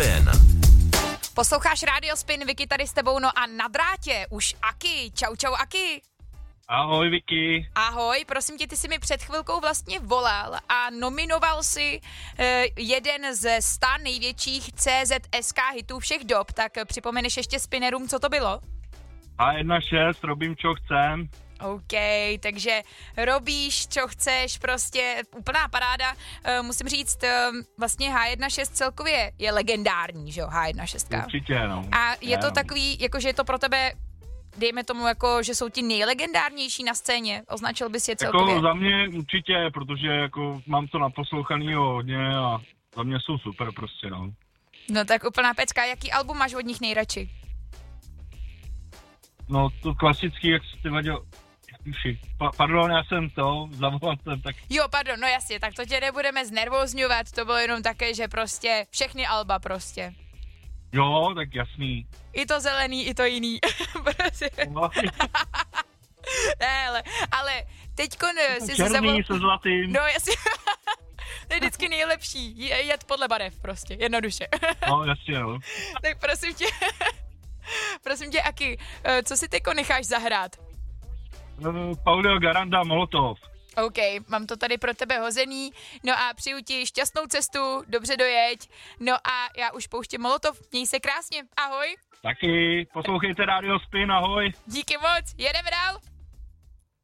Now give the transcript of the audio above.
Spin. Posloucháš Radio Spin, Vicky tady s tebou, no a na drátě už Aki. Čau, Aki. Ahoj, Vicky. Ahoj, prosím tě, ty jsi mi před chvilkou vlastně volal a nominoval si jeden ze 100 největších CZSK hitů všech dob, tak připomeneš ještě spinnerům, co to bylo? H1.6, robím, čo chcem. OK, takže robíš, co chceš, prostě úplná paráda. Musím říct, vlastně H1.6 celkově je legendární, že jo, H1.6. Určitě, no. A je to takový, jakože je to pro tebe, dejme tomu, jako, že jsou ti nejlegendárnější na scéně, označil bys je celkově? Jako za mě určitě, protože jako mám to naposlouchanýho hodně a za mě jsou super prostě, no. No tak úplná pecka, jaký album máš od nich nejradši? No to klasický, jak jsi vadil. Pardon, já jsem zavolal jsem tak. Jo, pardon, no jasně, tak to tě nebudeme znervózňovat, to bylo jenom také, že prostě všechny alba prostě. Jo, tak jasný. I to zelený, i to jiný. Prostě. Ne, ale teďko si černý se zlatým. No jasně. To je vždycky nejlepší, jet podle barev prostě, jednoduše. No jasně, no. Tak prosím tě, Aki, co si teďko necháš zahrát? Paulio Garanda, Molotov. OK, mám to tady pro tebe hozený, no a přeju ti šťastnou cestu, dobře dojeď, no a já už pouštím Molotov, měj se krásně, ahoj. Taky, poslouchejte Radio Spin, ahoj. Díky moc, jedeme dál.